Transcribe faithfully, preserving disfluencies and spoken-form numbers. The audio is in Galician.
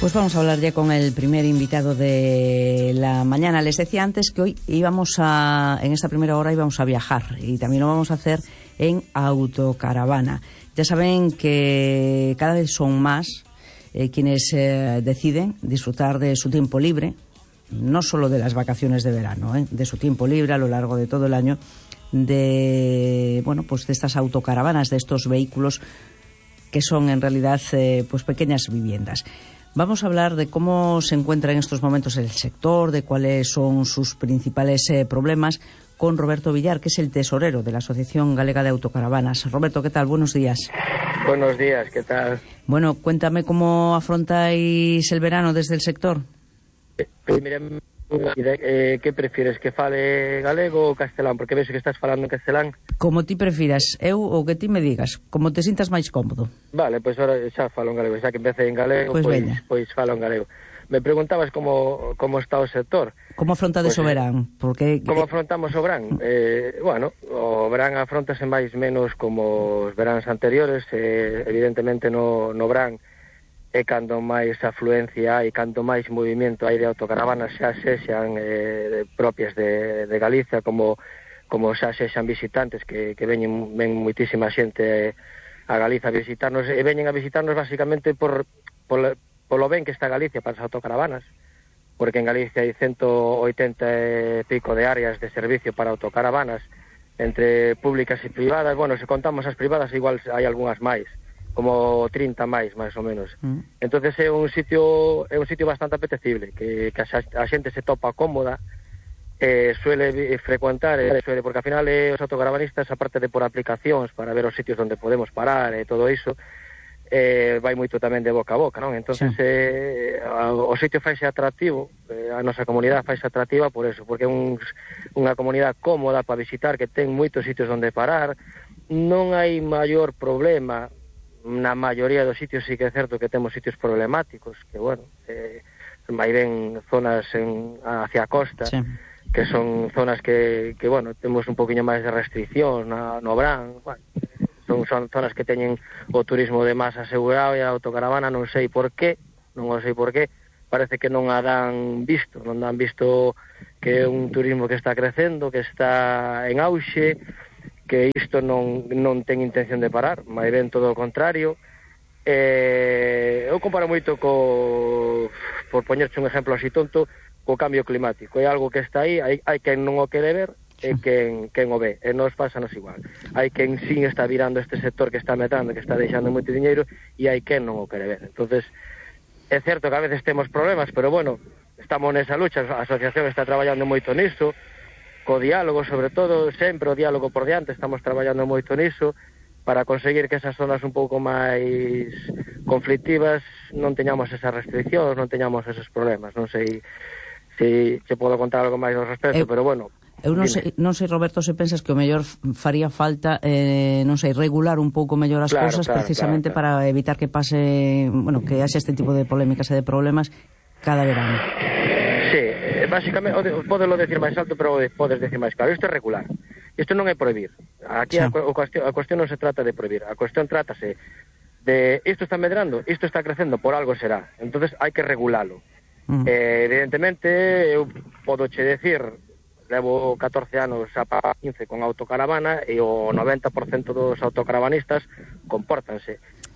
Pues vamos a hablar ya con el primer invitado de la mañana. Les decía antes que hoy íbamos a, en esta primera hora íbamos a viajar y también lo vamos a hacer en autocaravana. Ya saben que cada vez son más eh, quienes eh, deciden disfrutar de su tiempo libre, no solo de las vacaciones de verano, eh, de su tiempo libre a lo largo de todo el año, de bueno, pues de estas autocaravanas, de estos vehículos que son en realidad eh, pues pequeñas viviendas. Vamos a hablar de cómo se encuentra en estos momentos el sector, de cuáles son sus principales eh, problemas, con Roberto Villar, que es el tesorero de la Asociación Galega de Autocaravanas. Roberto, ¿qué tal? Buenos días. Buenos días, ¿qué tal? Bueno, cuéntame cómo afrontáis el verano desde el sector. Eh, miren, eh, que prefires, que fale galego ou castelán? Porque vexo que estás falando en castelán. Como ti prefiras, eu ou que ti me digas, como te sintas máis cómodo. Vale, pois pues ahora xa falo en galego, xa que empecé en galego, pois pues, pues, pois pues falo en galego. Me preguntabas como, como está o sector. Como afrontades pues, o verán? Porque... Como afrontamos o verán? Eh, bueno, o verán afrontase máis menos como os veráns anteriores, eh, evidentemente no, no verán e cando máis afluencia hai, cando máis movimento hai de autocaravanas, xa sexan eh, propias de, de Galicia, como, como xa sexan visitantes, que, que veñen, ven moitísima xente a Galicia a visitarnos, e veñen a visitarnos basicamente por, por, por lo ben que está Galicia para as autocaravanas, porque en Galicia hai ciento oitenta e pico de áreas de servicio para autocaravanas, entre públicas e privadas. Bueno, se contamos as privadas, igual hai algunhas máis, como trinta máis, máis ou menos. Mm. Entonces é un sitio é un sitio bastante apetecible, que, que a, a xente se topa cómoda, eh, suele frecuentar, eh, suele, porque ao final eh, os autocaravanistas, aparte de por aplicacións para ver os sitios onde podemos parar e eh, todo iso, eh, vai moito tamén de boca a boca, non? Entonces sí. eh, o sitio faise atractivo, eh, a nosa comunidade faise atractiva por eso, porque é un, unha comunidade cómoda para visitar, que ten moitos sitios onde parar, non hai maior problema. Na maioría dos sitios sí que é certo que temos sitios problemáticos, que, bueno, eh, vai ben zonas en, hacia a costa, sí, que son zonas que, que, bueno, temos un poquinho máis de restricción na, no verán, bueno, son, son zonas que teñen o turismo de masa asegurado, e a autocaravana non sei por qué, non o sei por qué, parece que non a dan visto, non dan visto que é un turismo que está crecendo, que está en auxe, que isto non, non ten intención de parar, máis ben todo o contrario. Eh, eu comparo moito co, por poñerche un exemplo así tonto, co cambio climático. É algo que está aí, hai, hai quen non o quere ver e quen, quen o ve, e nos pásanos igual. Hai quen sí está virando este sector que está metando, que está deixando moito diñeiro, e hai quen non o quere ver. Entonces, é certo que a veces temos problemas, pero bueno, estamos nesa lucha, a asociación está traballando moito niso, co diálogo, sobre todo, sempre o diálogo por diante, estamos traballando moito niso para conseguir que esas zonas un pouco máis conflictivas non teñamos esas restriccións, non teñamos esos problemas. Non sei se se podo contar algo máis ao respecto, eu, pero bueno. Eu non sei, non sei, Roberto, se pensas que o mellor faría falta, eh, non sei, regular un pouco mellor as claro, cousas, claro, precisamente claro, claro. para evitar que pase, bueno, que haxe este tipo de polémicas e de problemas cada verano. Sí, básicamente, podelo decir máis alto, pero podes decir máis claro. Isto é regular. Isto non é prohibir. Aquí sí. a, a, cuestión, a cuestión non se trata de prohibir. A cuestión trátase de isto está medrando, isto está crecendo, por algo será. Entonces hai que regulalo. Uh -huh. eh, evidentemente, eu podo che decir, levo catorce anos a quince con autocaravana, e o noventa por cento dos autocaravanistas compórtanse.